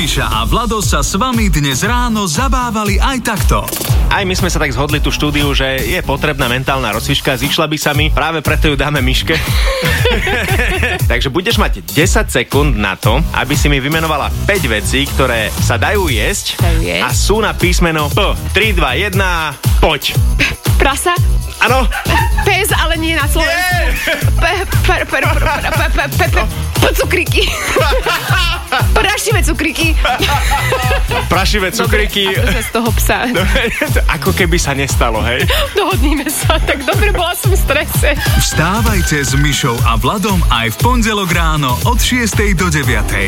Miša a Vlado sa s vami dnes ráno zabávali aj takto. Aj my sme sa tak zhodli tú štúdiu, že je potrebná mentálna rozcvička, zišla by sa mi, práve preto ju dáme Miške. Takže budeš mať 10 sekúnd na to, aby si mi vymenovala 5 vecí, ktoré sa dajú jesť a sú na písmeno P. 3, 2, 1, poď. Prasa? Áno. Pes, ale nie na Slovensku. Cukríky. Prašivé cukríky. Prašivé cukríky. Dobre, a z toho psa. Ako keby sa nestalo, hej? Dohodníme sa, tak dobre, bola som v strese. Vstávajte s Mišou a Vladom aj v pondelok ráno od 6 do 9.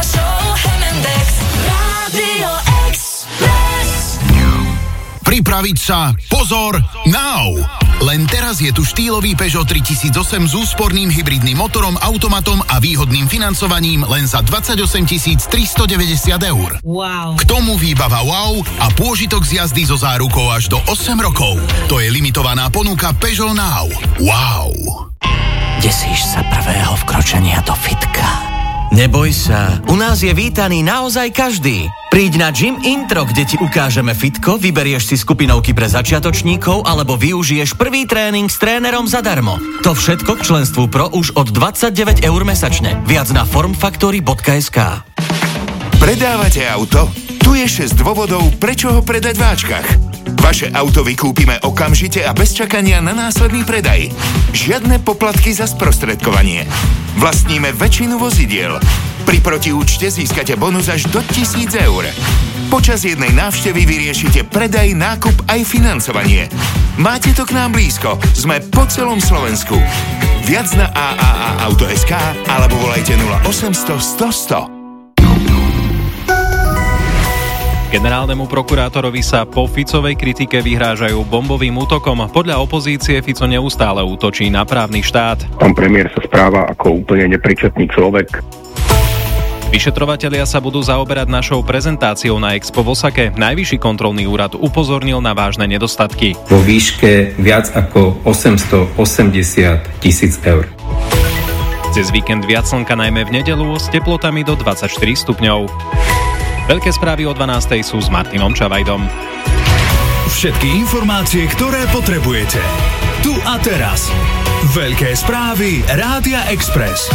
Pripraviť sa, pozor, now! Len teraz je tu štýlový Peugeot 3008 s úsporným hybridným motorom, automatom a výhodným financovaním len za 28 390 eur. Wow. K tomu výbava wow a pôžitok z jazdy so zárukou až do 8 rokov. To je limitovaná ponuka Peugeot Now. Wow. Desíš sa prvého vkročenia do fitka? Neboj sa, u nás je vítaný naozaj každý. Príď na Gym Intro, kde ti ukážeme fitko, vyberieš si skupinovky pre začiatočníkov alebo využiješ prvý tréning s trénerom zadarmo. To všetko k členstvu Pro už od 29 eur mesačne. Viac na formfactory.sk. Predávate auto? Tu je 6 dôvodov, prečo ho predať v Ačkách. Vaše auto vykúpime okamžite a bez čakania na následný predaj. Žiadne poplatky za sprostredkovanie. Vlastníme väčšinu vozidiel. Pri protiúčte získate bonus až do 1000 eur. Počas jednej návštevy vyriešite predaj, nákup aj financovanie. Máte to k nám blízko. Sme po celom Slovensku. Viac na AAA-auto.sk alebo volajte 0800 100 100. Generálnemu prokurátorovi sa po Ficovej kritike vyhrážajú bombovým útokom. Podľa opozície Fico neustále útočí na právny štát. Pán premiér sa správa ako úplne nepričetný človek. Vyšetrovatelia sa budú zaoberať našou prezentáciou na Expo v Osake. Najvyšší kontrolný úrad upozornil na vážne nedostatky. Vo výške viac ako 880 000 eur. Cez víkend viac slnka najmä v nedeľu s teplotami do 24 stupňov. Veľké správy o 12:00 sú s Martinom Čavajdom. Všetky informácie, ktoré potrebujete. Tu a teraz. Veľké správy Rádia Express.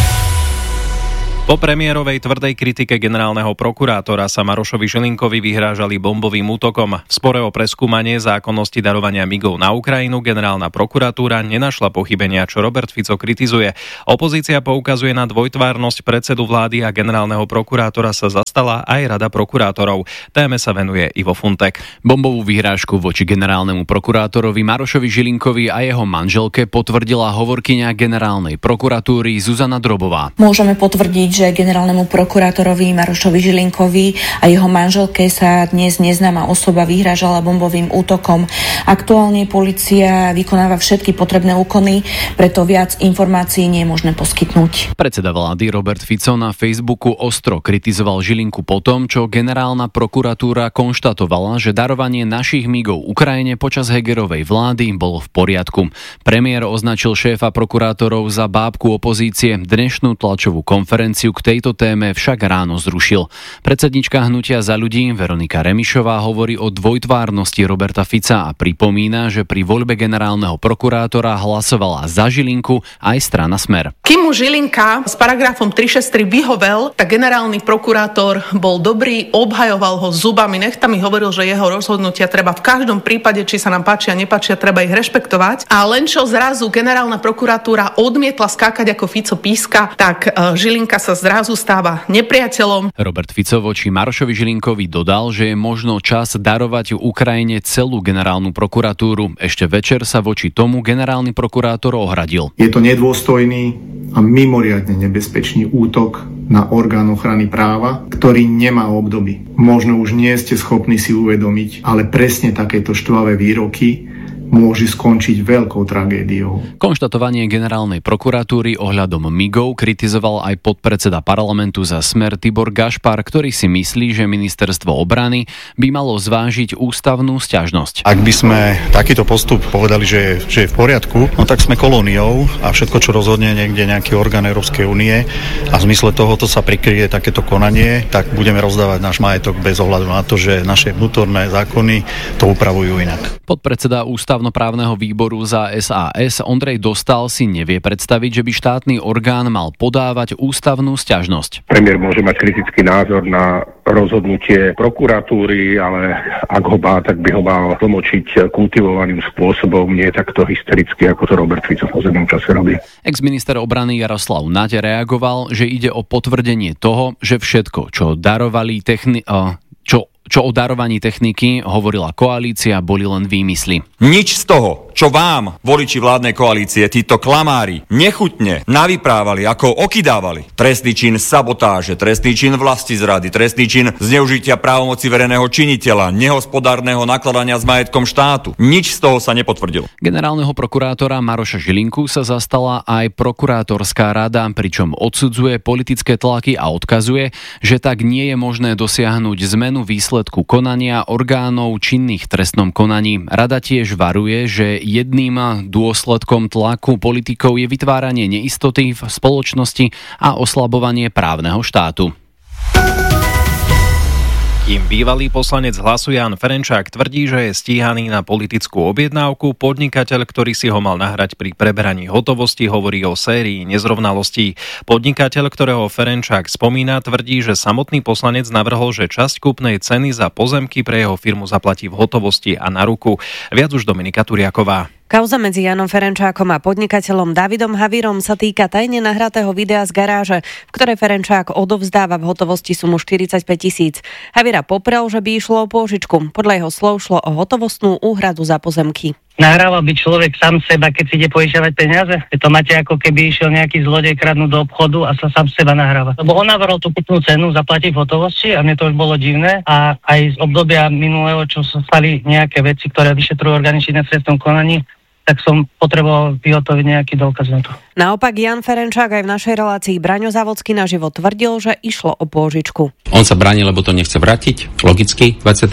Po premiérovej tvrdej kritike generálneho prokurátora sa Marošovi Žilinkovi vyhrážali bombovým útokom. V spore o preskúmanie zákonnosti darovania migov na Ukrajinu generálna prokuratúra nenašla pochybenia, čo Robert Fico kritizuje. Opozícia poukazuje na dvojtvárnosť predsedu vlády a generálneho prokurátora sa zastala aj Rada prokurátorov. Téme sa venuje Ivo Funtek. Bombovú vyhrážku voči generálnemu prokurátorovi Marošovi Žilinkovi a jeho manželke potvrdila hovorkyňa generálnej prokuratúry Zuzana Drobová. Môžeme potvrdiť, že generálnemu prokurátorovi Marošovi Žilinkovi a jeho manželke sa dnes neznáma osoba vyhrážala bombovým útokom. Aktuálne polícia vykonáva všetky potrebné úkony, preto viac informácií nie je možné poskytnúť. Predseda vlády Robert Fico na Facebooku ostro kritizoval Žilinku po tom, čo generálna prokuratúra konštatovala, že darovanie našich migov Ukrajine počas Hegerovej vlády bolo v poriadku. Premiér označil šéfa prokurátorov za bábku opozície. Dnešnú tlačovú konferenciu k tejto téme však ráno zrušil. Predsednička Hnutia za ľudí Veronika Remišová hovorí o dvojtvárnosti Roberta Fica a pripomína, že pri voľbe generálneho prokurátora hlasovala za Žilinku aj strana Smer. Kým mu Žilinka s paragrafom 363 vyhovel, tak generálny prokurátor bol dobrý, obhajoval ho zubami, nechtami hovoril, že jeho rozhodnutia treba v každom prípade, či sa nám páčia, nepáčia, treba ich rešpektovať. A len čo zrazu generálna prokuratúra odmietla skákať ako Fico píska, tak Žilinka sa zrazu stáva nepriateľom. Robert Fico voči Marošovi Žilinkovi dodal, že je možno čas darovať Ukrajine celú generálnu prokuratúru. Ešte večer sa voči tomu generálny prokurátor ohradil. Je to nedôstojný a mimoriadne nebezpečný útok na orgán ochrany práva, ktorý nemá obdoby. Možno už nie ste schopní si uvedomiť, ale presne takéto štvavé výroky môže skončiť veľkou tragédiou. Konštatovanie generálnej prokuratúry ohľadom migov kritizoval aj podpredseda parlamentu za Smer Tibor Gašpar, ktorý si myslí, že ministerstvo obrany by malo zvážiť ústavnú sťažnosť. Ak by sme takýto postup povedali, že je v poriadku, no tak sme kolóniou a všetko, čo rozhodne niekde nejaký orgán Európskej únie a v zmysle tohoto sa prikryje takéto konanie, tak budeme rozdávať náš majetok bez ohľadu na to, že naše vnútorné zákony to upravujú inak. Podpredseda ústavnoprávneho výboru za SAS Ondrej Dostál si nevie predstaviť, že by štátny orgán mal podávať ústavnú sťažnosť. Premiér môže mať kritický názor na rozhodnutie prokuratúry, ale ak ho má, tak by ho mal tlmočiť kultivovaným spôsobom, nie takto hystericky, ako to Robert Fico v poslednom čase robí. Ex-minister obrany Jaroslav Naď reagoval, že ide o potvrdenie toho, že všetko, čo darovali čo o darovaní techniky hovorila koalícia, boli len výmysly. Nič z toho, čo vám, voliči vládnej koalície, títo klamári, nechutne navyprávali, ako okydávali. Trestný čin sabotáže, trestný čin vlastizrady, trestný čin zneužitia právomoci verejného činiteľa, nehospodárneho nakladania s majetkom štátu. Nič z toho sa nepotvrdilo. Generálneho prokurátora Maroša Žilinku sa zastala aj prokurátorská rada, pričom odsudzuje politické tlaky a odkazuje, že tak nie je možné dosiahnuť zmenu výsledku konania orgánov činných v trestnom konaní. Rada tiež varuje, že jedným dôsledkom tlaku politikov je vytváranie neistoty v spoločnosti a oslabovanie právneho štátu. Kým bývalý poslanec Hlasu Ján Ferenčák tvrdí, že je stíhaný na politickú objednávku, podnikateľ, ktorý si ho mal nahrať pri preberaní hotovosti, hovorí o sérii nezrovnalostí. Podnikateľ, ktorého Ferenčák spomína, tvrdí, že samotný poslanec navrhol, že časť kúpnej ceny za pozemky pre jeho firmu zaplatí v hotovosti a na ruku. Viac už Dominika Turiaková. Kauza medzi Jánom Ferenčákom a podnikateľom Davidom Havírom sa týka tajne nahratého videa z garáže, v ktorej Ferenčák odovzdáva v hotovosti sumu 45 000. Havíra poprel, že by išlo o pôžičku. Podľa jeho slov šlo o hotovostnú úhradu za pozemky. Nahrával by človek sám seba, keď si ide požičiavať peniaze? To máte ako keby išiel nejaký zlodej kradnúť do obchodu a sa sám seba nahráva. Lebo on navrhol tú kúpnu cenu, zaplatí v hotovosti a mne to už bolo divné. A aj z obdobia minulého, čo sa stali nejaké veci, ktoré vyšetrujú orgány činné v trestnom konaní, tak som potreboval vyhotoviť nejaký dôkaz na to. Naopak Ján Ferenčák aj v našej relácii Braňo Závodský naživo tvrdil, že išlo o pôžičku. On sa bráni, lebo to nechce vrátiť. Logicky,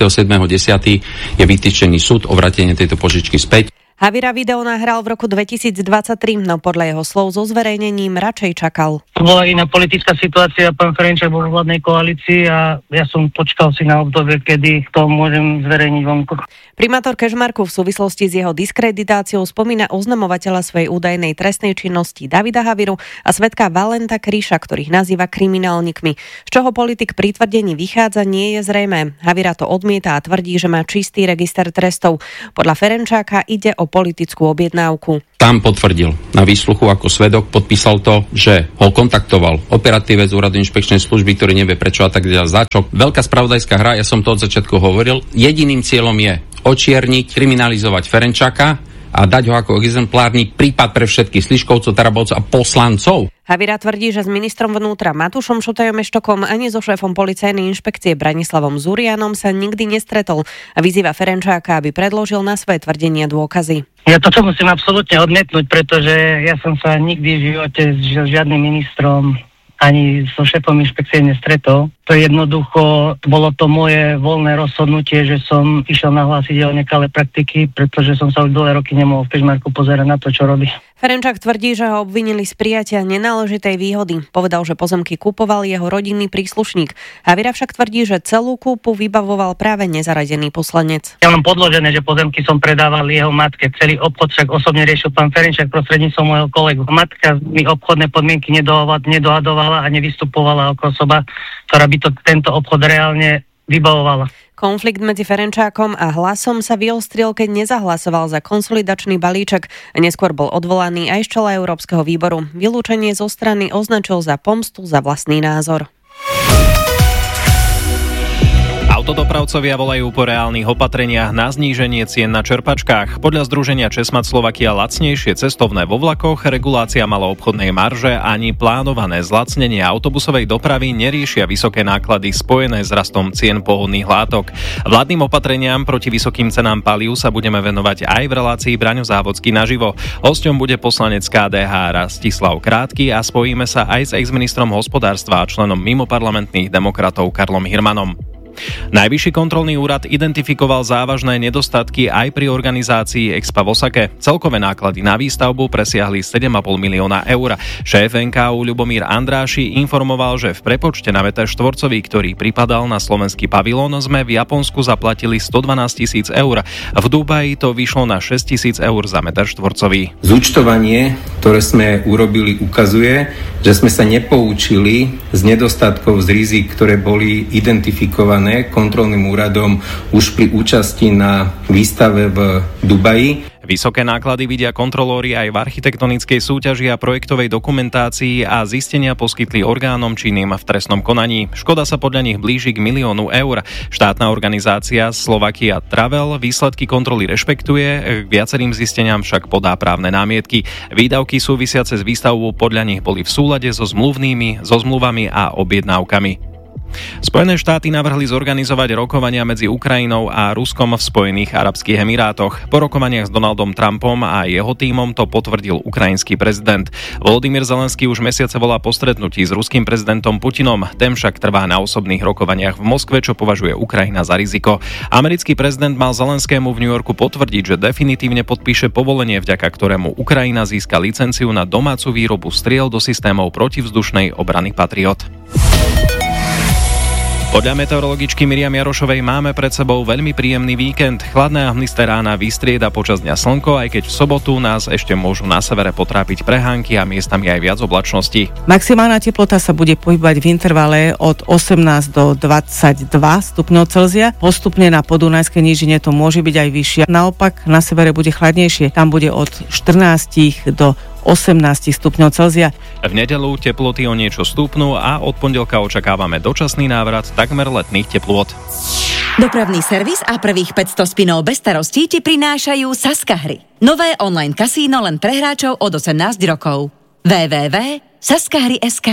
27.10. je vytýčený súd o vrátenie tejto pôžičky späť. Havíra video nahral v roku 2023, no podľa jeho slov so zverejnením radšej čakal. To bola iná politická situácia, pán Ferenčák bol v vládnej koalícii a ja som počkal si na obdobie, kedy to môžem zverejniť vonku. Primátor Kežmarku v súvislosti s jeho diskreditáciou spomína oznamovateľa svojej údajnej trestnej činnosti Davida Havíru a svedka Valenta Kríša, ktorých nazýva kriminálnikmi. Z čoho politik pri tvrdení vychádza, nie je zrejmé. Havíra to odmieta a tvrdí, že má čistý register trestov. Podľa Ferenčáka ide o politickú objednávku. Tam potvrdil na výsluchu ako svedok, podpísal to, že ho kontaktoval operatívec úradu inšpekčnej služby, ktorý nevie prečo a tak ďalej. Začo. Veľká spravodajská hra, ja som to od začiatku hovoril, jediným cieľom je očierniť, kriminalizovať Ferenčáka a dať ho ako exemplárny prípad pre všetkých Sliškovcov, Tarabovcov a poslancov. Havíra tvrdí, že s ministrom vnútra Matúšom Šutajom Eštokom ani so šéfom policajnej inšpekcie Branislavom Zurianom sa nikdy nestretol a vyzýva Ferenčáka, aby predložil na svoje tvrdenia dôkazy. Ja toto musím absolútne odmietnúť, pretože ja som sa nikdy v živote s žiadnym ministrom ani so šéfom inšpekcie nestretol. To jednoducho bolo to moje voľné rozhodnutie, že som išiel nahlásiť o nekalé praktiky, pretože som sa už dlhé roky nemohol v Kežmarku pozerať na to, čo robí. Ferenčák tvrdí, že ho obvinili z prijatia nenáležitej výhody. Povedal, že pozemky kupoval jeho rodinný príslušník. Havíra však tvrdí, že celú kúpu vybavoval práve nezaradený poslanec. Ja mám podložené, že pozemky som predával jeho matke. Celý obchod však osobne riešil pán Ferenčák prostredníctvom môjho kolegu. Matka mi obchodné podmienky nedohadovala a nevystupovala ako osoba, ktorá by tento obchod reálne vybavovala. Konflikt medzi Ferenčákom a Hlasom sa vyostril, keď nezahlasoval za konsolidačný balíček. Neskôr bol odvolaný aj z čela Európskeho výboru. Vylúčenie zo strany označil za pomstu za vlastný názor. Autodopravcovia volajú po reálnych opatreniach na zníženie cien na čerpačkách. Podľa združenia Česmad Slovakia lacnejšie cestovné vo vlakoch, regulácia maloobchodnej marže ani plánované zlacnenie autobusovej dopravy neriešia vysoké náklady spojené s rastom cien pohonných látok. Vládnym opatreniam proti vysokým cenám palív sa budeme venovať aj v relácii Braňo Závodský naživo. Hosťom bude poslanec KDH Rastislav Krátky a spojíme sa aj s exministrom hospodárstva a členom mimoparlamentných demokratov Karlom Hirmanom. Najvyšší kontrolný úrad identifikoval závažné nedostatky aj pri organizácii Expa v Osake. Celkové náklady na výstavbu presiahli 7,5 milióna eur. Šéf NKÚ Ľubomír Andráši informoval, že v prepočte na meter štvorcový, ktorý pripadal na slovenský pavilón, sme v Japonsku zaplatili 112 000 eur. V Dubaji to vyšlo na 6 000 eur za meter štvorcový. Zúčtovanie, ktoré sme urobili, ukazuje, že sme sa nepoučili z nedostatkov, z rizik, ktoré boli identifikované kontrolným úradom už pri účasti na výstave v Dubaji. Vysoké náklady vidia kontrolóri aj v architektonickej súťaži a projektovej dokumentácii a zistenia poskytli orgánom činným v trestnom konaní. Škoda sa podľa nich blíži k 1 000 000 eur. Štátna organizácia Slovakia Travel výsledky kontroly rešpektuje, k viacerým zisteniam však podá právne námietky. Výdavky súvisiace s výstavbou podľa nich boli v súlade so zmluvami a objednávkami. Spojené štáty navrhli zorganizovať rokovania medzi Ukrajinou a Ruskom v Spojených arabských emirátoch. Po rokovaniach s Donaldom Trumpom a jeho tímom to potvrdil ukrajinský prezident. Volodymyr Zelenský už mesiace volá po stretnutí s ruským prezidentom Putinom. Ten však trvá na osobných rokovaniach v Moskve, čo považuje Ukrajina za riziko. Americký prezident mal Zelenskému v New Yorku potvrdiť, že definitívne podpíše povolenie, vďaka ktorému Ukrajina získa licenciu na domácu výrobu striel do systémov protivzdušnej obrany Patriot. Podľa meteorologičky Miriam Jarošovej máme pred sebou veľmi príjemný víkend. Chladné a hmlisté rána vystrieda počas dňa slnko, aj keď v sobotu nás ešte môžu na severe potrápiť prehánky a miestami aj viac oblačností. Maximálna teplota sa bude pohybovať v intervale od 18 do 22 stupňov Celzia. Postupne na podunajskej nížine to môže byť aj vyššie. Naopak na severe bude chladnejšie. Tam bude od 14 do 18 stupňov Celzia. V nedeľu teploty o niečo stúpnú a od pondelka očakávame dočasný návrat takmer letných teplôt. Dopravný servis a prvých 500 spinov bez starostí ti prinášajú Saska hry. Nové online kasíno len pre hráčov od 18 rokov. www.saskahry.sk.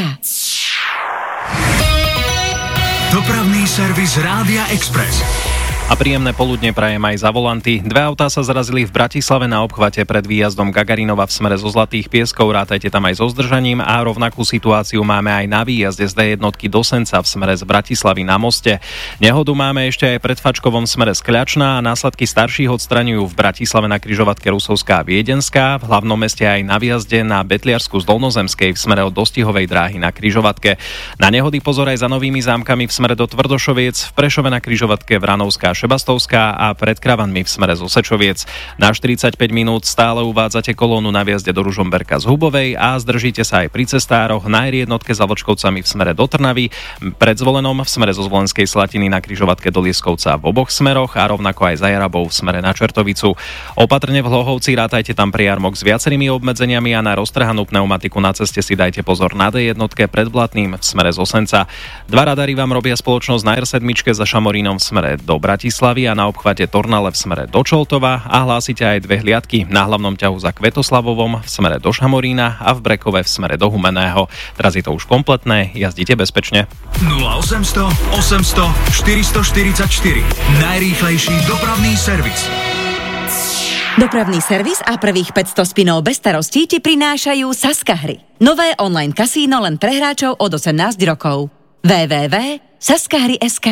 Dopravný servis Rádia Express. A príjemné poludne prajem aj za volanty. Dve autá sa zrazili v Bratislave na obchvate pred výjazdom Gagarinova v smere zo Zlatých Pieskov. Rátajte tam aj so zdržaním a rovnakú situáciu máme aj na výjazde z D1 do Senca v smere z Bratislavy na moste. Nehodu máme ešte aj pred Fačkovom v smere z Kľačna a následky starších odstraňujú v Bratislave na križovatke Rusovská a Viedenská, v hlavnom meste aj na výjazde na Betliarsku z Dolnozemskej v smere od Dostihovej dráhy na križovatke. Na nehody pozor aj za Novými Zámkami v smere do Tvrdošoviec, v Prešove na križovatke Vranovská Šebastovská a pred Kravanmi v smere z Osečoviec. Na 45 minút stále uvádzate kolónu na výjazde do Ružomberka z Hubovej a zdržíte sa aj pri cestároch na R1 za Vlčkovcami v smere do Trnavy, pred Zvolenom v smere zo Zvolenskej Slatiny na križovatke do Lieskovca v oboch smeroch a rovnako aj za Jarabou v smere na Čertovicu. Opatrne v Hlohovci rátajte tam priarmok s viacerými obmedzeniami a na roztrhanú pneumatiku na ceste si dajte pozor na D1 pred Blatným v smere z Osenca. Dva radary vám robia spoločnosť na R7 za Šamorínom v smere do Bratislavy a na obchvate Tornale v smere do Čoltova a hlásite aj dve hliadky na hlavnom ťahu za Kvetoslavovom v smere do Šamorína a v Brekove v smere do Humenného. Teraz je to už kompletné, jazdite bezpečne. 0800 800 444 najrýchlejší dopravný servis. Dopravný servis a prvých 500 spinov bez starostí ti prinášajú Saska hry. Nové online kasíno len pre hráčov od 18 rokov. www.saskahry.sk.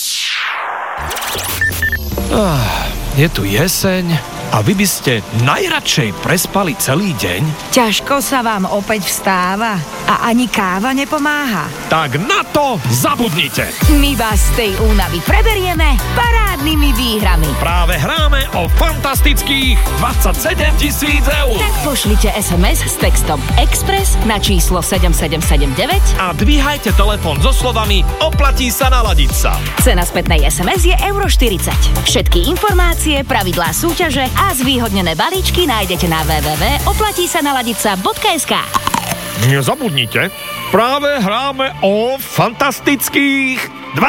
Je tu jeseň a vy by ste najradšej prespali celý deň? Ťažko sa vám opäť vstáva a ani káva nepomáha. Tak na to zabudnite! My vás z tej únavy preberieme parádnymi výhrami. Práve hráme o fantastických 27 000 eur. Tak pošlite SMS s textom Express na číslo 7779 a dvíhajte telefón so slovami oplatí sa naladiť sa. Cena spätnej SMS je €40. Všetky informácie, pravidlá súťaže a zvýhodnené balíčky nájdete na www.oplatísanaladica.sk. Nezabudnite, Práve hráme o fantastických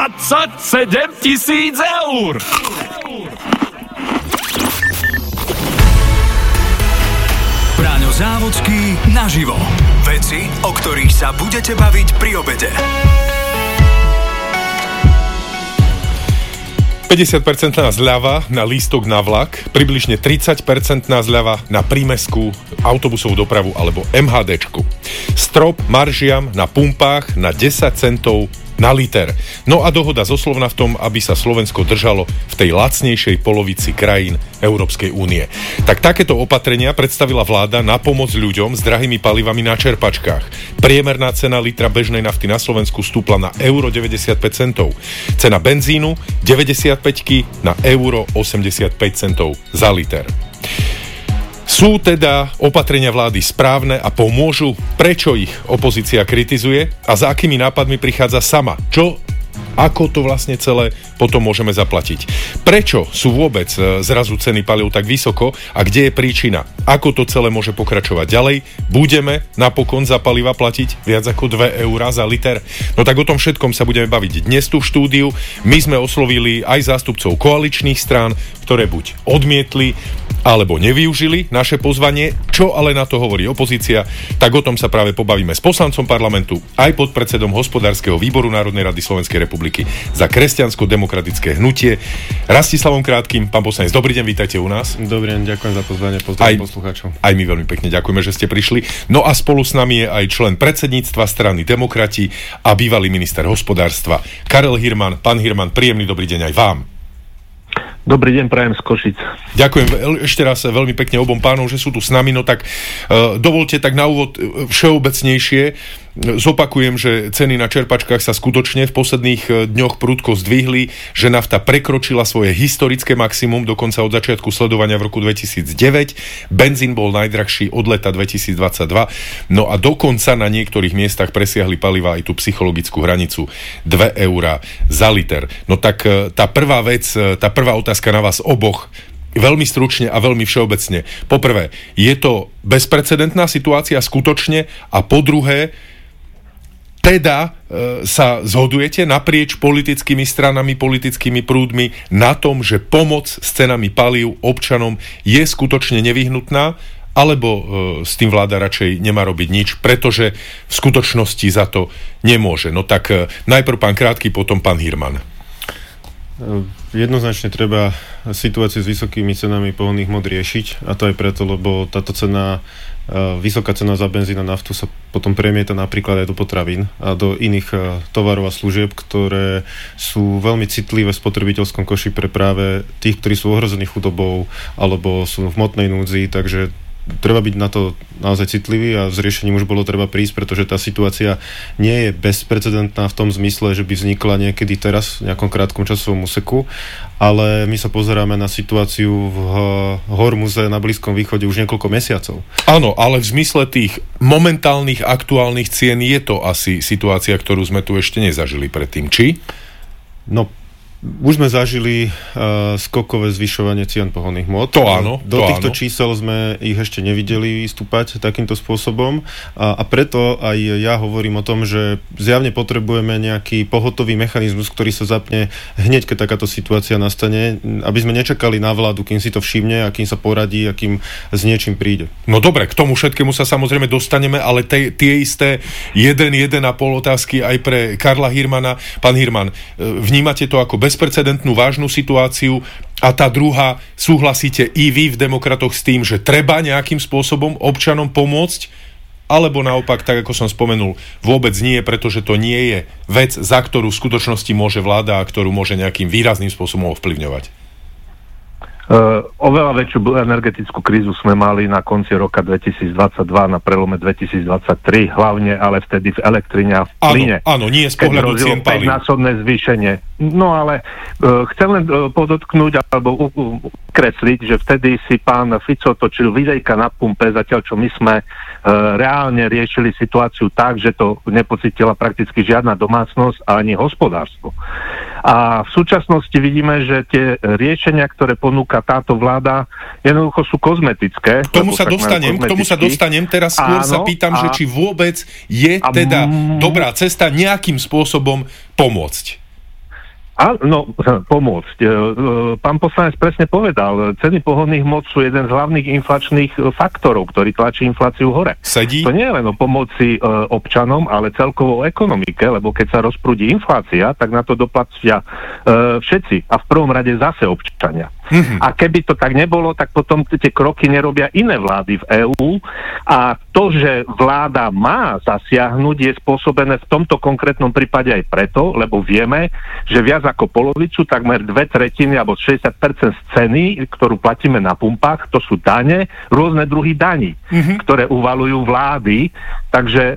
27 000 eur. Braňo Závodský naživo. Veci, o ktorých sa budete baviť pri obede. 50% zľava na lístok na vlak, približne 30% zľava na prímestskú autobusovú dopravu alebo MHDčku. Strop maržiam na pumpách na 10 centov na liter. No a dohoda zo Slovna v tom, aby sa Slovensko držalo v tej lacnejšej polovici krajín Európskej únie. Tak takéto opatrenia predstavila vláda na pomoc ľuďom s drahými palivami na čerpačkách. Priemerná cena litra bežnej nafty na Slovensku stúpla na euro 95 centov. Cena benzínu 95 na euro 85 centov za liter. Sú teda opatrenia vlády správne a pomôžu? Prečo ich opozícia kritizuje? A za akými nápadmi prichádza sama? Ako to vlastne celé potom môžeme zaplatiť? Prečo sú vôbec zrazu ceny palív tak vysoko a kde je príčina? Ako to celé môže pokračovať ďalej? Budeme napokon za paliva platiť viac ako 2 eurá za liter? No tak o tom všetkom sa budeme baviť dnes tu v štúdiu. My sme oslovili aj zástupcov koaličných strán, ktoré buď odmietli alebo nevyužili naše pozvanie. Čo ale na to hovorí opozícia? Tak o tom sa práve pobavíme s poslancom parlamentu, aj podpredsedom hospodárskeho výboru Národnej rady Slovenskej republiky za kresťansko-demokratické hnutie Rastislavom Krátkym. Pán poslanec, dobrý deň, vítajte u nás. Dobrý deň, ďakujem za pozvanie, pozdravím poslucháčov. Aj my veľmi pekne ďakujeme, že ste prišli. No a spolu s nami je aj člen predsedníctva strany Demokrati a bývalý minister hospodárstva Karel Hirman. Pán Hirman, príjemný dobrý deň aj vám. Dobrý deň, prajem z Košic. Ďakujem ešte raz veľmi pekne obom pánov, že sú tu s nami. No tak dovolte tak na úvod všeobecnejšie. Zopakujem, že ceny na čerpačkách sa skutočne v posledných dňoch prudko zdvihli, že nafta prekročila svoje historické maximum dokonca od začiatku sledovania v roku 2009. Benzín bol najdrahší od leta 2022. No a dokonca na niektorých miestach presiahli paliva aj tú psychologickú hranicu 2 eurá za liter. No tak tá prvá vec, tá prvá otázka na vás oboch, veľmi stručne a veľmi všeobecne. Poprvé, je to bezprecedentná situácia skutočne? A po druhé, teda sa zhodujete naprieč politickými stranami, politickými prúdmi na tom, že pomoc s cenami palív občanom je skutočne nevyhnutná, alebo s tým vláda radšej nemá robiť nič, pretože v skutočnosti za to nemôže. No tak najprv pán Krátky, potom pán Hirman. Jednoznačne treba situáciu s vysokými cenami pohonných hmôt riešiť, a to aj preto, lebo táto cena, vysoká cena za benzín a naftu sa potom premieta napríklad aj do potravín a do iných tovarov a služieb, ktoré sú veľmi citlivé v spotrebiteľskom koši pre práve tých, ktorí sú ohrození chudobou alebo sú v hmotnej núdzi, takže treba byť na to naozaj citlivý a s riešením už bolo treba prísť, pretože tá situácia nie je bezprecedentná v tom zmysle, že by vznikla niekedy teraz v nejakom krátkom časovom úseku, ale my sa pozeráme na situáciu v Hormuze na Blízkom východe už niekoľko mesiacov. Áno, ale v zmysle tých momentálnych aktuálnych cien je to asi situácia, ktorú sme tu ešte nezažili predtým, či? No, už sme zažili skokové zvyšovanie cien pohonných hmôt. To áno. Do týchto čísel sme ich ešte nevideli vystúpať takýmto spôsobom a preto aj ja hovorím o tom, že zjavne potrebujeme nejaký pohotový mechanizmus, ktorý sa zapne hneď, keď takáto situácia nastane, aby sme nečakali na vládu, kým si to všimne a kým sa poradí a kým s niečím príde. No dobre, k tomu všetkému sa samozrejme dostaneme, ale tie isté 1,5 otázky aj pre Karla Hirmana. Pán Hirman, vnímate to ako bezprecedentnú vážnu situáciu? A tá druhá, súhlasíte i vy v Demokratoch s tým, že treba nejakým spôsobom občanom pomôcť? Alebo naopak, tak ako som spomenul, vôbec nie, pretože to nie je vec, za ktorú v skutočnosti môže vláda a ktorú môže nejakým výrazným spôsobom ovplyvňovať? Oveľa väčšiu energetickú krízu sme mali na konci roka 2022, na prelome 2023, hlavne ale vtedy v elektrine a v plyne. Áno, nie z pohľadu cien palív. 5-násobné zvýšenie. No ale chcem len podotknúť alebo ukresliť, že vtedy si pán Fico točil videjka na pumpe, zatiaľ čo my sme reálne riešili situáciu tak, že to nepocítila prakticky žiadna domácnosť a ani hospodárstvo. A v súčasnosti vidíme, že tie riešenia, ktoré ponúka táto vláda, jednoducho sú kozmetické. K tomu sa dostanem. Teraz skôr sa pýtam, že či vôbec je teda dobrá cesta nejakým spôsobom pomôcť. No, pomôcť. Pán poslanec presne povedal, ceny pohonných hmot sú jeden z hlavných inflačných faktorov, ktorý tlačí infláciu hore. Sedí? To nie je len o pomoci občanom, ale celkovo o ekonomike, lebo keď sa rozprúdi inflácia, tak na to doplatia všetci a v prvom rade zase občania. A keby to tak nebolo, tak potom tie kroky nerobia iné vlády v EÚ a to, že vláda má zasiahnuť, je spôsobené v tomto konkrétnom prípade aj preto, lebo vieme, že viac ako polovicu, takmer 2/3 alebo 60% z ceny, ktorú platíme na pumpách, to sú dane, rôzne druhy daní, ktoré uvalujú vlády, takže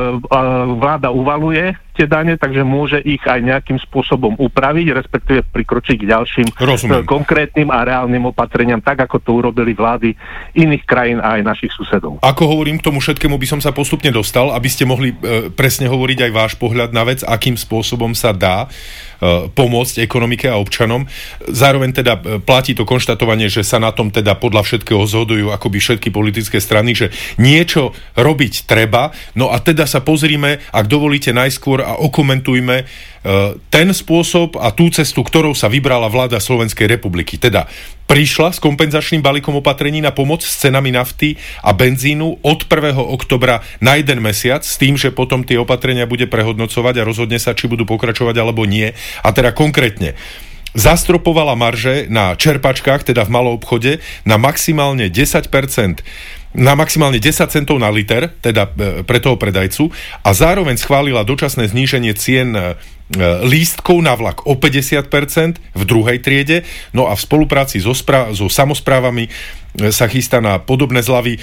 vláda uvaluje tie dane, takže môže ich aj nejakým spôsobom upraviť, respektíve prikročiť k ďalším konkrétnym a reálnym opatreniam, tak ako to urobili vlády iných krajín a aj našich susedov. Ako hovorím, k tomu všetkému by som sa postupne dostal, aby ste mohli presne hovoriť aj váš pohľad na vec, akým spôsobom sa dá pomôcť ekonomike a občanom. Zároveň teda platí to konštatovanie, že sa na tom teda podľa všetkého zhodujú akoby všetky politické strany, že niečo robiť treba. No a teda sa pozrime, ak dovolíte najskôr a okomentujme ten spôsob a tú cestu, ktorou sa vybrala vláda Slovenskej republiky. Teda prišla s kompenzačným balíkom opatrení na pomoc s cenami nafty a benzínu od 1. oktobra na 1 mesiac, s tým, že potom tie opatrenia bude prehodnocovať a rozhodne sa, či budú pokračovať alebo nie. A teda konkrétne zastropovala marže na čerpačkách, teda v malom obchode, na maximálne 10%, na maximálne 10 centov na liter, teda pre toho predajcu, a zároveň schválila dočasné zníženie cien lístkov na vlak o 50% v druhej triede, no a v spolupráci so samosprávami sa chystá na podobné zľavy,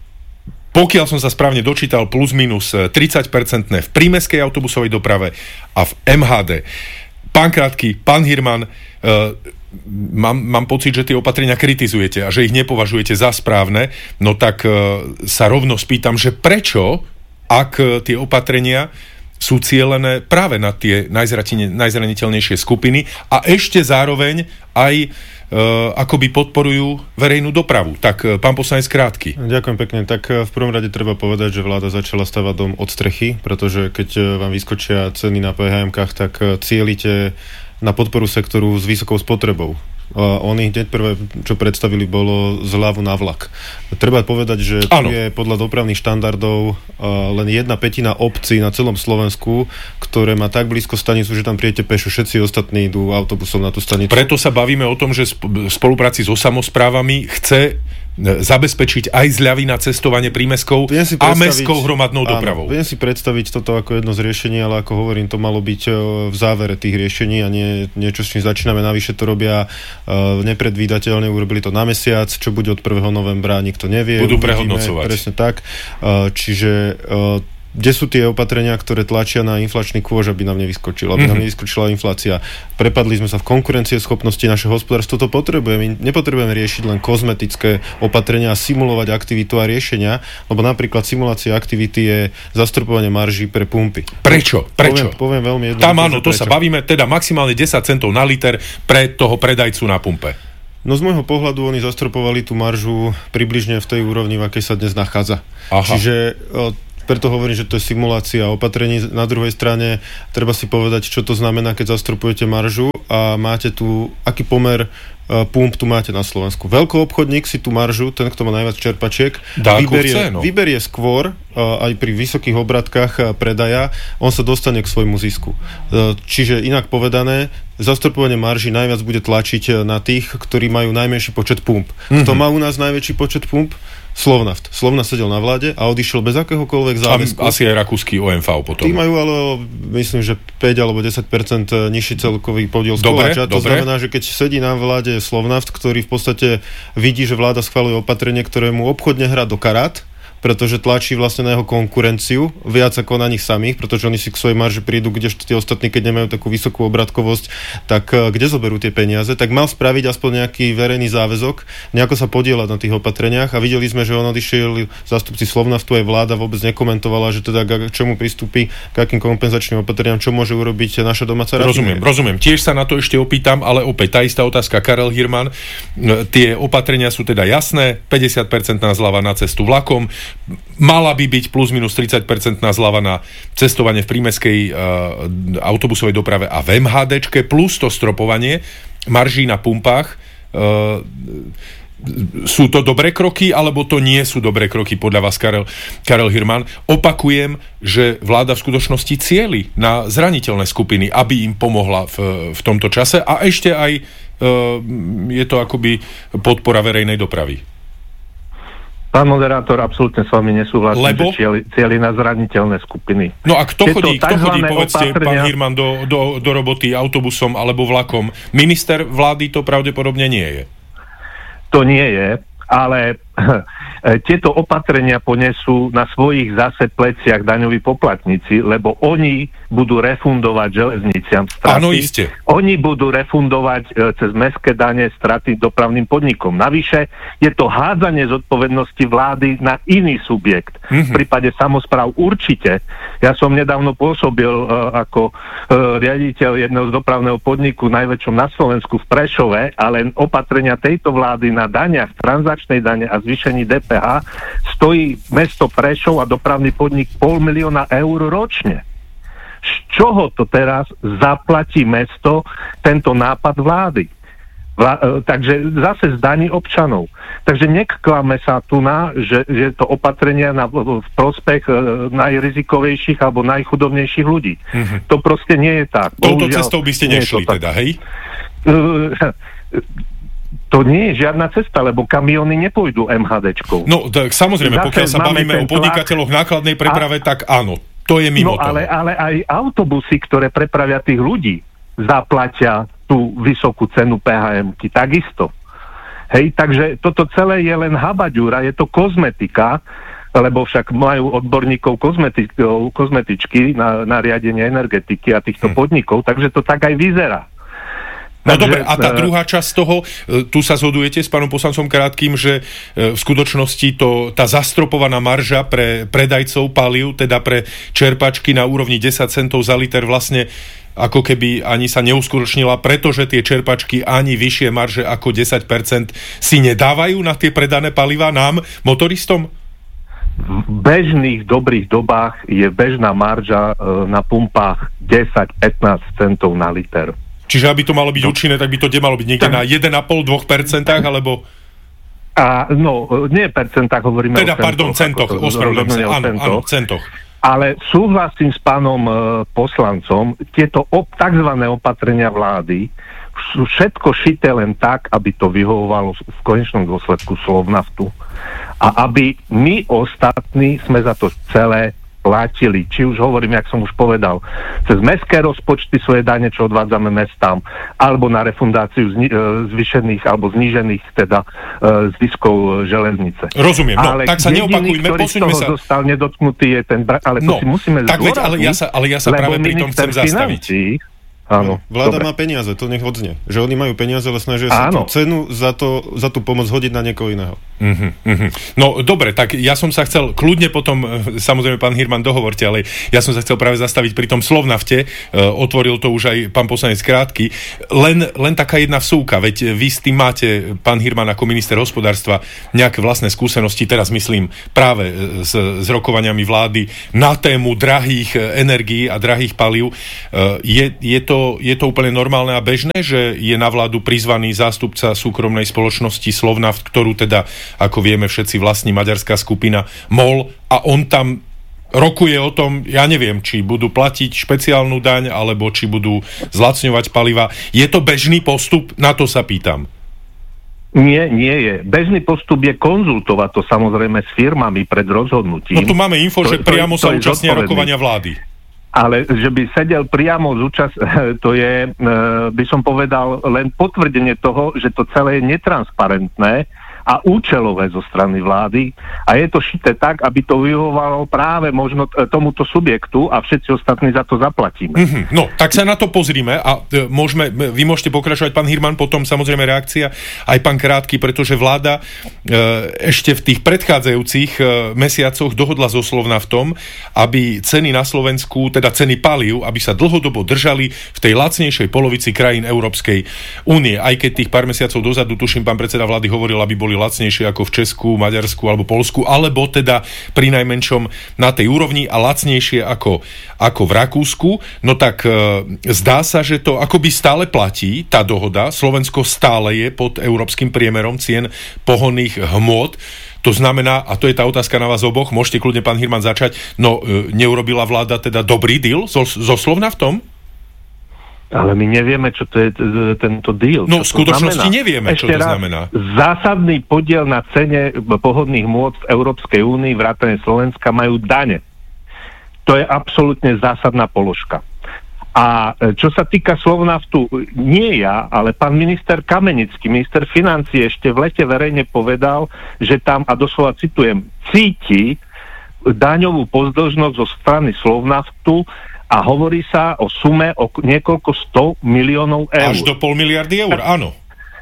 pokiaľ som sa správne dočítal, plus minus 30% v prímestskej autobusovej doprave a v MHD. Pán Krátky, pán Hirman, mám pocit, že tie opatrenia kritizujete a že ich nepovažujete za správne, no tak sa rovno spýtam, že prečo, ak tie opatrenia sú cielené práve na tie najzraniteľnejšie skupiny a ešte zároveň aj akoby podporujú verejnú dopravu. Tak pán poslanec Krátky. Ďakujem pekne. Tak v prvom rade treba povedať, že vláda začala stavať dom od strechy, pretože keď vám vyskočia ceny na PHM-kách, tak cielite na podporu sektoru s vysokou spotrebou. Oni hneď prvé, čo predstavili, bolo zľavu na vlak. Treba povedať, že tu je podľa dopravných štandardov len 1/5 obcí na celom Slovensku, ktoré má tak blízko stanicu, že tam prijete pešo, všetci ostatní idú autobusom na tú stanicu. Preto sa bavíme o tom, že v spolupráci so samosprávami chce zabezpečiť aj zľavy na cestovanie prímestkov a mestskou hromadnou dopravou. Viem si predstaviť toto ako jedno z riešení, ale ako hovorím, to malo byť v závere tých riešení a nie niečo, s čím začíname. Navyše to robia nepredvídateľne, urobili to na mesiac, čo bude od 1. novembra, nikto nevie. Budú prehodnocovať. Presne tak. Čiže kde sú tie opatrenia, ktoré tlačia na inflačný kôž, aby nám nevyskočila inflácia. Prepadli sme sa v konkurencieschopnosti, naše hospodárstvo to potrebuje. My nepotrebujeme riešiť len kozmetické opatrenia a simulovať aktivitu a riešenia, lebo napríklad simulácia aktivity je zastropovanie marží pre pumpy. Prečo? Poviem veľmi jednoducho. Tam áno, to sa bavíme, teda maximálne 10 centov na liter pre toho predajcu na pumpe. No z môjho pohľadu oni zastropovali tú maržu približne v tej úrovni, v akej sa dnes nachádza. Aha. Čiže preto hovorím, že to je simulácia opatrení. Na druhej strane treba si povedať, čo to znamená, keď zastropujete maržu a máte tu, aký pomer pump tu máte na Slovensku. Veľkoobchodník si tú maržu, ten, kto má najviac čerpačiek, vyberie skôr, aj pri vysokých obratkách predaja, on sa dostane k svojmu zisku. Čiže inak povedané, zastropovanie marží najviac bude tlačiť na tých, ktorí majú najmenší počet pump. Kto má u nás najväčší počet pump? Slovnaft. Slovnaft sedel na vláde a odišiel bez akéhokoľvek záväzku. Asi aj rakúsky OMV potom. Tí majú ale, myslím, že 5 alebo 10% nižší celkový podiel z koláča. To znamená, že keď sedí na vláde Slovnaft, ktorý v podstate vidí, že vláda schvaľuje opatrenie, ktoré mu obchodne hrá do karát, pretože tlačí vlastne na jeho konkurenciu viac ako na nich samých, pretože oni si k svojej marži prídu, kdežto tí ostatní, keď nemajú takú vysokú obratkovosť, tak kde zoberú tie peniaze, tak mal spraviť aspoň nejaký verejný záväzok, nejako sa podieľať na tých opatreniach a videli sme, že on odišiel zástupci Slovnaftu, aj vláda vôbec nekomentovala, že teda k čomu pristúpi, k akým kompenzačným opatreniam, čo môže urobiť naša domáca rafinéria. Rozumiem. Tiež sa na to ešte opýtam, ale opäť tá istá otázka, Karel Hirman. Tie opatrenia sú teda jasné, 50% zľava na cestu vlakom, mala by byť plus minus 30% zľava na cestovanie v prímeskej autobusovej doprave a v MHDčke, plus to stropovanie marží na pumpách. Sú to dobré kroky, alebo to nie sú dobré kroky podľa vás, Karel Hirman? Opakujem, že vláda v skutočnosti cieli na zraniteľné skupiny, aby im pomohla v tomto čase a ešte aj je to akoby podpora verejnej dopravy. Pán moderátor, absolútne s vami nesúhlasím, že cieli na zraniteľné skupiny. No a kto chodí, povedzte, pán Hirman, do roboty autobusom alebo vlakom? Minister vlády to pravdepodobne nie je. To nie je, ale tieto opatrenia ponesú na svojich zase pleciach daňoví poplatníci, lebo oni budú refundovať železniciam straty. Áno, iste. Oni budú refundovať cez mestské dane straty dopravným podnikom. Navyše je to hádzanie zodpovednosti vlády na iný subjekt. V prípade samospráv určite. Ja som nedávno pôsobil ako riaditeľ jedného z dopravného podniku najväčšom na Slovensku v Prešove, ale opatrenia tejto vlády na daniach, transakčnej dane a zvýšení DPH stojí mesto Prešov a dopravný podnik 500 000 eur ročne. Z čoho to teraz zaplatí mesto tento nápad vlády? Takže zase z daní občanov. Takže neklame sa tu že to opatrenia v prospech najrizikovejších alebo najchudobnejších ľudí. To proste nie je tak. Touto cestou by ste nešli teda, hej? To nie je žiadna cesta, lebo kamióny nepôjdu MHDčkou. No, tak samozrejme, pokiaľ sa bavíme o podnikateľoch nákladnej preprave, tak áno, to je mimo toho. Ale aj autobusy, ktoré prepravia tých ľudí, zaplatia tú vysokú cenu PHM-ky, takisto. Hej, takže toto celé je len habaďúra, je to kozmetika, lebo však majú odborníkov kozmetičky na riadenie energetiky a týchto podnikov, takže to tak aj vyzerá. No dobre, a tá druhá časť toho, tu sa zhodujete s pánom poslancom Krátkym, že v skutočnosti tá zastropovaná marža pre predajcov palív, teda pre čerpačky na úrovni 10 centov za liter vlastne ako keby ani sa neuskutočnila, pretože tie čerpačky ani vyššie marže ako 10% si nedávajú na tie predané palivá nám, motoristom? V bežných dobrých dobách je bežná marža na pumpách 10-15 centov na liter. Čiže aby to malo byť účinné, tak by to malo byť niekde na 1,5-2%, alebo... Nie percentách, hovoríme teda, o centoch. Ospravedlňujem sa. Áno, centoch. Ale súhlasím s pánom poslancom, tieto tzv. Opatrenia vlády sú všetko šité len tak, aby to vyhovovalo v konečnom dôsledku Slovnaftu. A aby my ostatní sme za to celé platili. Či už hovorím, jak som už povedal, cez mestské rozpočty svoje dane, čo odvádzame mestám, alebo na refundáciu zvýšených alebo znížených teda ziskov železnice. Rozumiem, no, tak sa neopakujme, posuňme sa. Ktorý z toho zostal nedotknutý je ten ale to si musíme zdôrazniť, ale ja sa práve pri tom chcem zastaviť. Áno. Vláda má peniaze, to nech odznie. Že oni majú peniaze, ale snažia sa tú cenu za tú pomoc hodiť na niekoho iného. No dobre, tak ja som sa chcel kľudne potom, samozrejme pán Hirman, dohovorte, ale ja som sa chcel práve zastaviť pri tom Slovnafte, otvoril to už aj pán poslanec Krátky. Len taká jedna vsúka, veď vy s tým máte, pán Hirman, ako minister hospodárstva nejaké vlastné skúsenosti, teraz myslím práve s rokovaniami vlády na tému drahých energií a drahých palív. Je to úplne normálne a bežné, že je na vládu prizvaný zástupca súkromnej spoločnosti Slovnaft, ktorú teda, ako vieme všetci, vlastní maďarská skupina MOL, a on tam rokuje o tom, ja neviem, či budú platiť špeciálnu daň, alebo či budú zlacňovať paliva. Je to bežný postup? Na to sa pýtam. Nie je. Bežný postup je konzultovať to samozrejme s firmami pred rozhodnutím. No tu máme info, že priamo sa účastnia rokovania vlády. Ale že by sedel priamo to je, by som povedal, len potvrdenie toho, že to celé je netransparentné a účelové zo strany vlády a je to šité tak, aby to vyhovovalo práve možno tomuto subjektu a všetci ostatní za to zaplatíme. No, tak sa na to pozrime a vy môžete pokračovať, pán Hirman, potom samozrejme reakcia aj pán Krátky, pretože vláda ešte v tých predchádzajúcich mesiacoch dohodla so Slovnaftom, aby ceny na Slovensku, teda ceny palív, aby sa dlhodobo držali v tej lacnejšej polovici krajín Európskej únie. Aj keď tých pár mesiacov dozadu, tuším, pán predseda vlády hovoril, aby boli lacnejšie ako v Česku, Maďarsku alebo Poľsku, alebo teda pri najmenšom na tej úrovni a lacnejšie ako v Rakúsku. No tak zdá sa, že to akoby stále platí, tá dohoda. Slovensko stále je pod európskym priemerom cien pohonných hmôt. To znamená, a to je tá otázka na vás oboch, môžete kľudne, pán Hirman, začať, neurobila vláda teda dobrý deal so Slovnaftom? Ale my nevieme, čo to je tento deal. No, v skutočnosti nevieme, čo to znamená. Zásadný podiel na cene pohodných môd v Európskej únii, vrátane Slovenska, majú dane. To je absolútne zásadná položka. A čo sa týka Slovnaftu, nie ja, ale pán minister Kamenický, minister financií, ešte v lete verejne povedal, že tam, a doslova citujem, cíti daňovú pozdĺžnosť zo strany Slovnaftu a hovorí sa o sume o niekoľko 100 miliónov eur. Až do 0,5 miliardy eur, áno.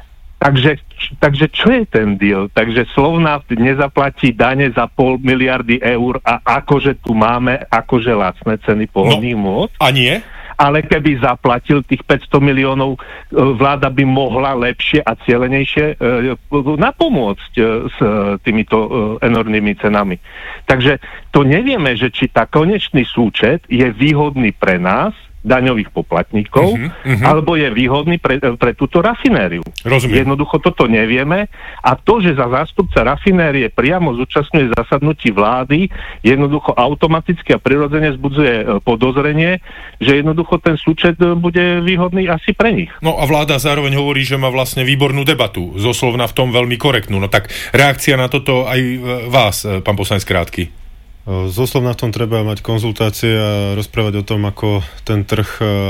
Takže čo je ten deal? Takže Slovnaft nezaplatí dane za 0,5 miliardy eur a akože tu máme akože lacné ceny pohonných môd? A nie? Ale keby zaplatil tých 500 miliónov, vláda by mohla lepšie a cielenejšie napomôcť s týmito enormnými cenami. Takže to nevieme, že či tá konečný súčet je výhodný pre nás, daňových poplatníkov, alebo je výhodný pre túto rafinériu. Rozumiem. Jednoducho toto nevieme a to, že za zástupca rafinérie priamo zúčastňuje zasadnutí vlády, jednoducho automaticky a prirodzene vzbudzuje podozrenie, že jednoducho ten súčet bude výhodný asi pre nich. No a vláda zároveň hovorí, že má vlastne výbornú debatu, zo Slovnaftom veľmi korektnú. No tak reakcia na toto aj vás, pán poslanec Krátky. So Slovnaftom treba mať konzultácie a rozprávať o tom, ako ten trh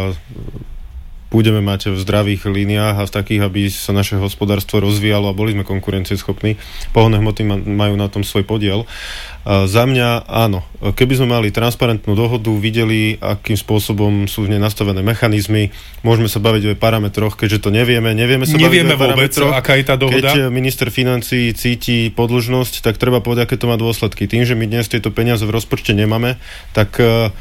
budeme mať v zdravých líniách a v takých, aby sa naše hospodárstvo rozvíjalo a boli sme konkurencieschopní. Pohonné hmoty majú na tom svoj podiel. Za mňa áno. Keby sme mali transparentnú dohodu, videli, akým spôsobom sú v nej nastavené mechanizmy, môžeme sa baviť o parametroch, keďže to nevieme sa nevieme baviť o parametroch. Aká je tá dohoda? Keď minister financií cíti podĺžnosť, tak treba povedať, aké to má dôsledky. Tým, že my dnes tieto peniaze v rozpočte nemáme, tak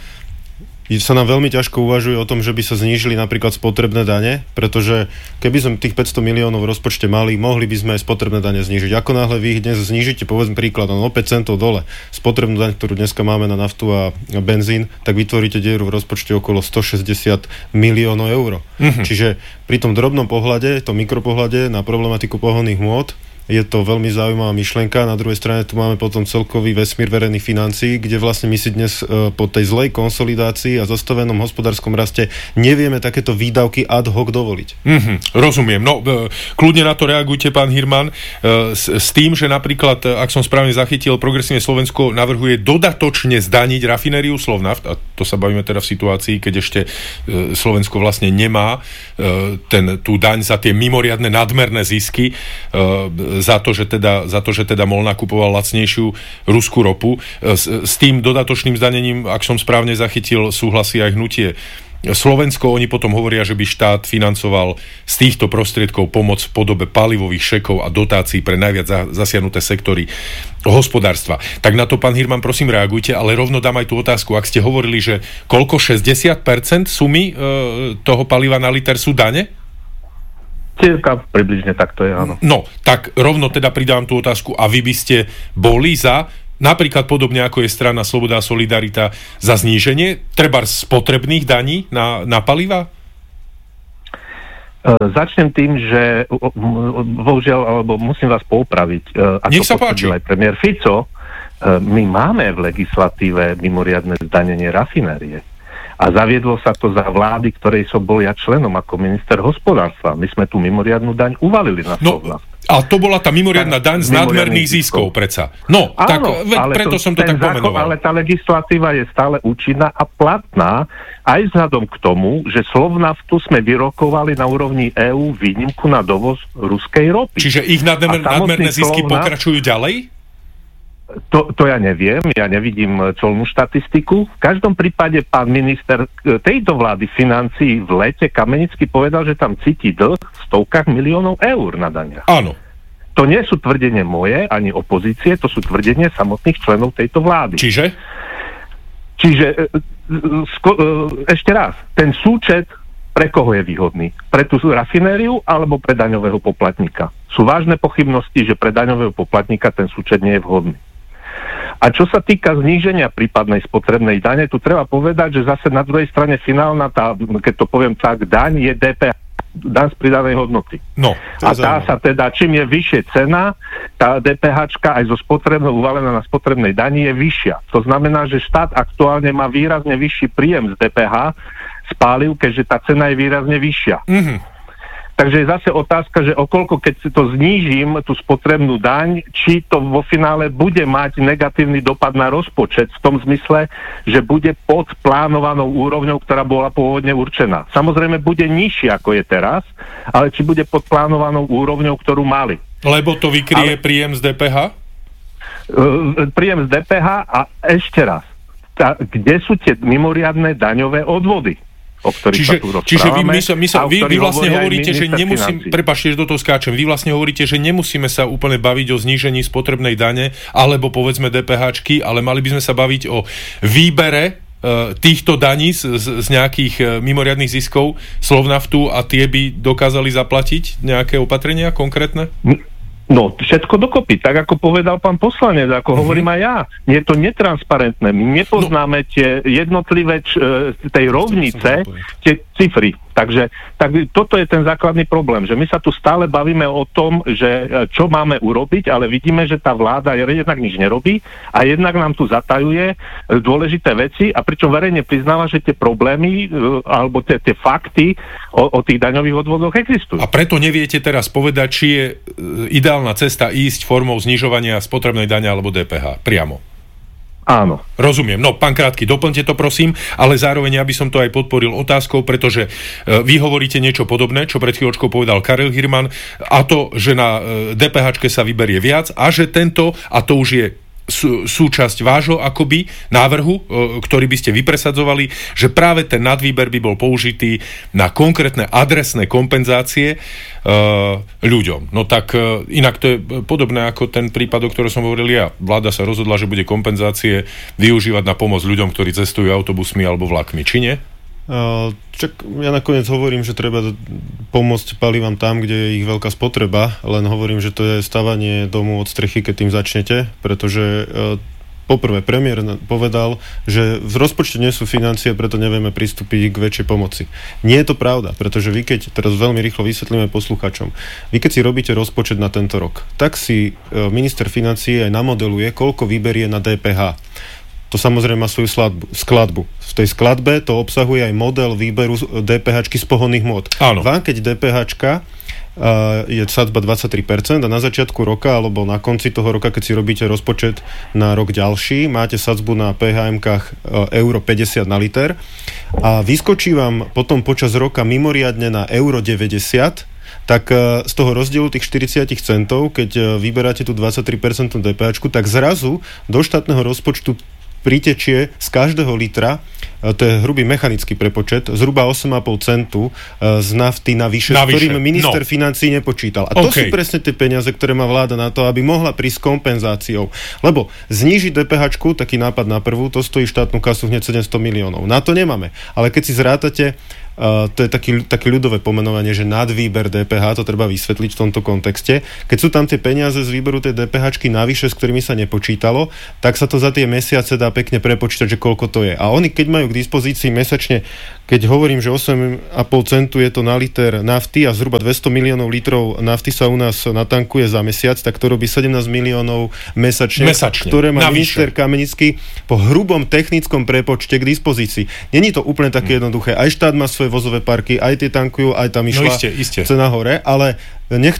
sa nám veľmi ťažko uvažuje o tom, že by sa znížili napríklad spotrebné dane, pretože keby sme tých 500 miliónov v rozpočte mali, mohli by sme aj spotrebné dane znížiť. Ako náhle vy ich dnes znížite, povedzme príklad, o 5 centov dole, spotrebnú daň, ktorú dneska máme na naftu a benzín, tak vytvoríte dieru v rozpočte okolo 160 miliónov eur. Čiže pri tom drobnom pohľade, tom mikropohľade na problematiku pohonných hmôt, je to veľmi zaujímavá myšlienka. Na druhej strane tu máme potom celkový vesmír verejných financií, kde vlastne my si dnes po tej zlej konsolidácii a zastavenom hospodárskom raste nevieme takéto výdavky ad hoc dovoliť. Rozumiem. No, kľudne na to reagujte, pán Hirman, s tým, že napríklad, ak som správne zachytil, Progresívne Slovensko navrhuje dodatočne zdaniť rafinériu Slovnaft, a to sa bavíme teda v situácii, keď ešte Slovensko vlastne nemá tú daň za tie mimoriadne nadmerné zisky, za to, že teda MOL nakupoval lacnejšiu ruskú ropu. S tým dodatočným zdanením, ak som správne zachytil, súhlasí aj hnutie Slovensko. Oni potom hovoria, že by štát financoval z týchto prostriedkov pomoc v podobe palivových šekov a dotácií pre najviac zasiahnuté sektory hospodárstva. Tak na to, pán Hirman, prosím, reagujte, ale rovno dám aj tú otázku. Ak ste hovorili, že koľko 60% sumy toho paliva na liter sú dane? Cirka približne takto je, áno. No, tak rovno teda pridám tú otázku. A vy by ste boli za, napríklad podobne ako je strana Sloboda a Solidarita, za zníženie trebárs spotrebných daní na paliva? Začnem tým, že bohužiaľ, alebo musím vás poupraviť, Nech sa páči. Aj premiér Fico, my máme v legislatíve mimoriadne zdanenie rafinérie. A zaviedlo sa to za vlády, ktorej som bol ja členom ako minister hospodárstva. My sme tú mimoriadnu daň uvalili na Slovnaft. A to bola tá mimoriadna daň z nadmerných ziskov predsa. No, áno, tak preto som to tak pomenoval. Ale tá legislatíva je stále účinná a platná aj vzhľadom k tomu, že Slovnaftu sme vyrokovali na úrovni EÚ výnimku na dovoz ruskej ropy. Čiže ich nadmerné zisky pokračujú ďalej? To ja neviem, ja nevidím colnú štatistiku. V každom prípade pán minister tejto vlády financií v lete Kamenický povedal, že tam cíti dlh v stovkách miliónov eur na daniach. Áno. To nie sú tvrdenie moje, ani opozície, to sú tvrdenie samotných členov tejto vlády. Čiže ešte raz, ten súčet pre koho je výhodný? Pre tú rafinériu alebo pre daňového poplatníka? Sú vážne pochybnosti, že pre daňového poplatníka ten súčet nie je vhodný. A čo sa týka zníženia prípadnej spotrebnej dane, tu treba povedať, že zase na druhej strane finálna, keď to poviem tak, daň je DPH, daň z pridanej hodnoty. No, a tá sa teda, čím je vyššie cena, tá DPH-čka aj zo spotrebnou uvalená na spotrebnej dani je vyššia. To znamená, že štát aktuálne má výrazne vyšší príjem z DPH spáliv, keďže tá cena je výrazne vyššia. Takže je zase otázka, že okoľko, keď si to znížim, tú spotrebnú daň, či to vo finále bude mať negatívny dopad na rozpočet v tom zmysle, že bude pod plánovanou úrovňou, ktorá bola pôvodne určená. Samozrejme bude nižšia, ako je teraz, ale či bude pod plánovanou úrovňou, ktorú mali. Lebo to vykryje príjem z DPH? Príjem z DPH a ešte raz. Kde sú tie mimoriadne daňové odvody? Čiže vy vlastne hovoríte, že nemusím, prepáčte, že do toho skáčem, vy vlastne hovoríte, že nemusíme sa úplne baviť o znížení spotrebnej dane, alebo povedzme DPH-čky, ale mali by sme sa baviť o výbere týchto daní z nejakých mimoriadnych ziskov Slovnaftu a tie by dokázali zaplatiť nejaké opatrenia konkrétne? No, všetko dokopy, tak ako povedal pán poslanec, ako hovorím aj ja. Je to netransparentné. My nepoznáme tie jednotlivé tej rovnice, tie cifry. Takže toto je ten základný problém, že my sa tu stále bavíme o tom, že čo máme urobiť, ale vidíme, že tá vláda jednak nič nerobí a jednak nám tu zatajuje dôležité veci a pričom verejne priznáva, že tie problémy alebo tie fakty o tých daňových odvodoch existujú. A preto neviete teraz povedať, či je ideálna cesta ísť formou znižovania spotrebnej dane alebo DPH priamo. Áno. Rozumiem. No, pán Krátky, doplňte to prosím, ale zároveň aby som to aj podporil otázkou, pretože vy hovoríte niečo podobné, čo pred chvíľočkou povedal Karel Hirman, a to, že na DPH-čke sa vyberie viac a že tento, a to už je súčasť vášho akoby návrhu, ktorý by ste vypresadzovali, že práve ten nadvýber by bol použitý na konkrétne adresné kompenzácie ľuďom. No tak inak to je podobné ako ten prípad, o ktorom som hovoril ja. Vláda sa rozhodla, že bude kompenzácie využívať na pomoc ľuďom, ktorí cestujú autobusmi alebo vlakmi, či nie? Ja nakoniec hovorím, že treba pomôcť palivám tam, kde je ich veľká spotreba, len hovorím, že to je stavanie domu od strechy, keď tým začnete, pretože poprvé premiér povedal, že v rozpočte nie sú financie, preto nevieme pristúpiť k väčšej pomoci. Nie je to pravda, pretože vy keď, teraz veľmi rýchlo vysvetlíme posluchačom, vy keď si robíte rozpočet na tento rok, tak si minister financií aj namodeluje, koľko vyberie na DPH. To samozrejme má svoju skladbu. V tej skladbe to obsahuje aj model výberu DPH-čky z pohonných hmôt. Vám, keď DPH-čka je sadzba 23% a na začiatku roka alebo na konci toho roka, keď si robíte rozpočet na rok ďalší, máte sadzbu na PHM-kách euro 50 na liter a vyskočí vám potom počas roka mimoriadne na euro 90, tak z toho rozdielu tých 40 centov, keď vyberáte tú 23% DPH-čku, tak zrazu do štátneho rozpočtu pritečie z každého litra, to je hrubý mechanický prepočet, zhruba 8,5 centu z nafty navyše, s ktorým minister financií nepočítal. A to sú presne tie peniaze, ktoré má vláda na to, aby mohla prísť s kompenzáciou. Lebo znížiť DPH-čku, taký nápad na prvú, to stojí štátnu kasu hneď 700 miliónov. Na to nemáme. Ale keď si zrátate, to je také ľudové pomenovanie, že nadvýber DPH, to treba vysvetliť v tomto kontexte. Keď sú tam tie peniaze z výberu tej DPH-čky navyše, s ktorými sa nepočítalo, tak sa to za tie mesiace dá pekne prepočítať, že koľko to je. A oni, keď majú k dispozícii mesačne, keď hovorím, že 8,5 centu je to na liter nafty a zhruba 200 miliónov litrov nafty sa u nás natankuje za mesiac, tak to robí 17 miliónov mesačne, ktoré má minister Kamenický po hrubom technickom prepočte k dispozícii. Není to úplne také jednoduché. Aj štát má svoje vozové parky, aj tie tankujú, aj tam išla cena hore, ale nech to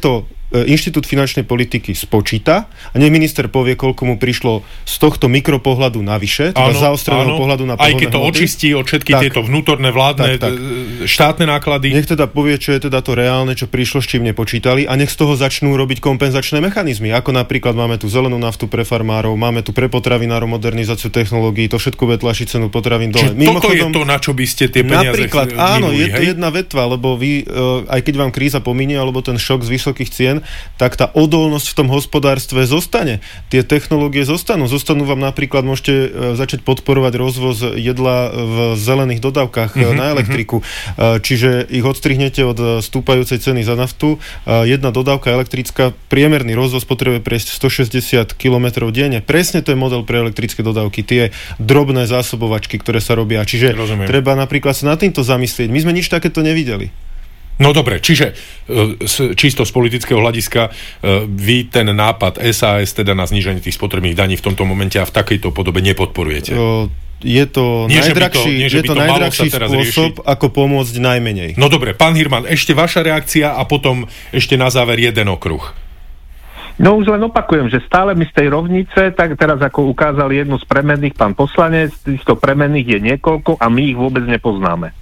Inštitút finančnej politiky spočíta a nech minister povie, koľko mu prišlo z tohto mikropohľadu navyše, teda zaostreného pohľadu na aj keď to očistí od všetky tieto vnútorné vládne štátne náklady. Nech teda povie, čo je teda to reálne, čo prišlo, s čím nepočítali a nech z toho začnú robiť kompenzačné mechanizmy. Ako napríklad máme tu zelenú naftu pre farmárov, máme tu pre potravinárov modernizáciu technológií, to všetko bude tlačiť cenu potravín dole. Toto je to, na čo by ste tie peniaze napríklad, áno, je to jedna vetva, lebo vy, aj keď vám kríza pominie, alebo ten šok z vysokých cien, tak tá odolnosť v tom hospodárstve zostane. Tie technológie zostanú vám napríklad, môžete začať podporovať rozvoz jedla v zelených dodávkach na elektriku. Čiže ich odstrihnete od stúpajúcej ceny za naftu. Jedna dodávka elektrická, priemerný rozvoz potrebuje prejsť 160 km denne. Presne to je model pre elektrické dodávky. Tie drobné zásobovačky, ktoré sa robia. Čiže treba napríklad sa nad týmto zamyslieť. My sme nič takéto nevideli. No dobre, čiže čisto z politického hľadiska vy ten nápad SAS teda na zníženie tých spotrebných daní v tomto momente a v takejto podobe nepodporujete? Je to najdrahší spôsob, ako pomôcť najmenej. No dobre, pán Hirman, ešte vaša reakcia a potom ešte na záver jeden okruh. No už len opakujem, že stále mi z tej rovnice, tak teraz ako ukázal jednu z premenných pán poslanec, týchto premenných je niekoľko a my ich vôbec nepoznáme.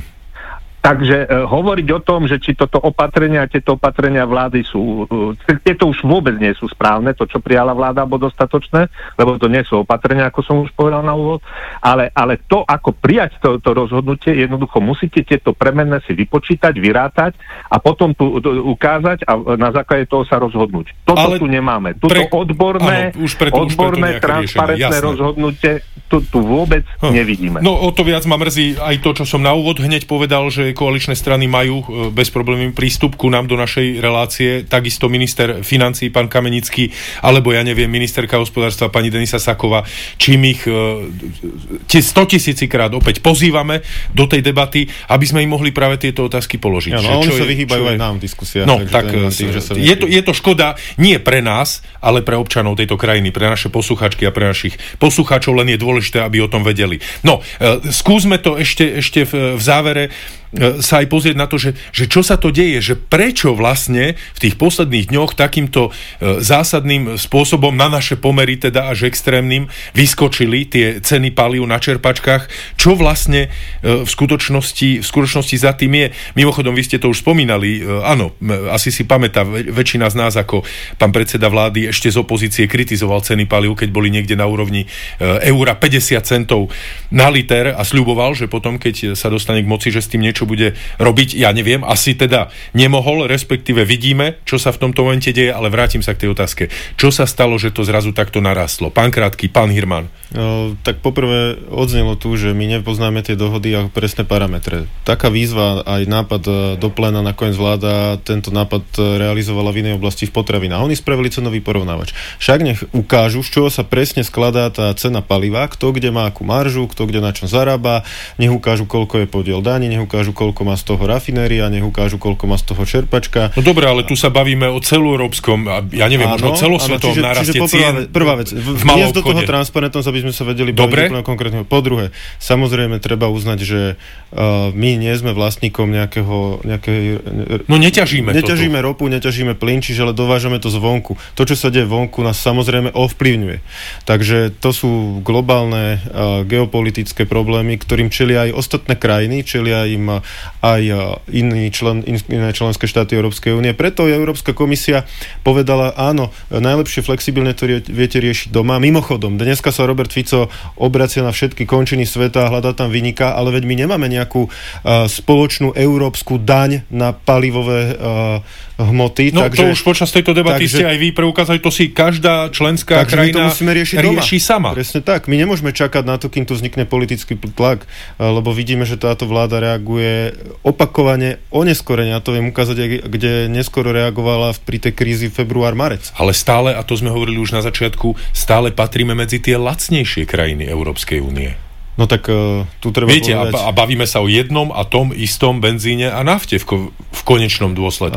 Takže hovoriť o tom, že či tieto opatrenia vlády sú, tieto už vôbec nie sú správne, to, čo prijala vláda, bolo dostatočné, lebo to nie sú opatrenia, ako som už povedal na úvod, ale to, ako prijať to rozhodnutie, jednoducho musíte tieto premenné si vypočítať, vyrátať a potom tu ukázať a na základe toho sa rozhodnúť. Toto tu nemáme. Tuto odborné transparentné rozhodnutie tu vôbec nevidíme. No o to viac ma mrzí aj to, čo som na úvod hneď povedal, že koaličné strany majú bezproblémový prístup ku nám do našej relácie, takisto minister financií pán Kamenický, alebo ja neviem, ministerka hospodárstva pani Denisa Saková, čím ich 100 000-krát opäť pozývame do tej debaty, aby sme im mohli práve tieto otázky položiť. Ja, oni sa vyhýbajú aj nám v diskusiách. No, tak je to škoda nie pre nás, ale pre občanov tejto krajiny, pre naše posluchačky a pre našich poslucháčov, len je dôležité, aby o tom vedeli. No, skúsme to ešte v závere sa aj pozrieť na to, že čo sa to deje, že prečo vlastne v tých posledných dňoch takýmto zásadným spôsobom na naše pomery, teda až extrémnym, vyskočili tie ceny palív na čerpačkách, čo vlastne v skutočnosti za tým je. Mimochodom, vy ste to už spomínali, áno, asi si pamätá väčšina z nás, ako pán predseda vlády ešte z opozície kritizoval ceny palív, keď boli niekde na úrovni eura 50 centov na liter a sľuboval, že potom, keď sa dostane k moci, že s tým niečo bude robiť, ja neviem, asi teda nemohol, respektíve vidíme, čo sa v tomto momente deje, ale vrátim sa k tej otázke. Čo sa stalo, že to zrazu takto narastlo? Pán Krátky, pán Hirman. Tak poprvé odznelo tu, že my nepoznáme tie dohody a presné parametre. Taká výzva aj nápad do pléna nakoniec vláda tento nápad realizovala v inej oblasti v potravinách. Oni spravili cenový porovnávač. Však nech ukážu, z čoho sa presne skladá tá cena paliva, kto kde má akú maržu, kto kde na čom zarába, nech ukážu, koľko je podiel daní, nech ukážu, koľko má z toho rafinéria, nech ukážu, koľko má z toho čerpačka. No dobre, ale tu sa bavíme o celoeurópskom, ja neviem, možno celosvetovom náraste cien. Prvá vec, vniesť do toho transparentnosť, aby sme sa vedeli baviť úplne konkrétne. Po druhé, samozrejme treba uznať, že my nie sme vlastníkom No neťažíme ropu, neťažíme plyn, čiže ale dovážame to zvonku. To, čo sa deje vonku, nás samozrejme ovplyvňuje. Takže to sú globálne geopolitické problémy, ktorým čelia aj ostatné krajiny, čelia im aj iné členské štáty Európskej únie. Preto Európska komisia povedala, áno, najlepšie flexibilne to viete riešiť doma. Mimochodom, dneska sa Robert Fico obracia na všetky končiny sveta a hľadá tam vyniká, ale veď my nemáme nejakú spoločnú európsku daň na palivové hmoty. No takže, to už počas tejto debaty ste aj vy preukázali, to si každá členská krajina rieši sama. Presne tak. My nemôžeme čakať na to, kým tu vznikne politický tlak, lebo vidíme, že táto vláda reaguje opakovane oneskorene. A to viem ukázať, kde neskoro reagovala pri tej krízi február-marec. Ale stále, a to sme hovorili už na začiatku, stále patríme medzi tie lacnejšie krajiny Európskej únie. No tak tu treba povedať... a bavíme sa o jednom a tom istom benzíne a nafte v konečnom dôsledku.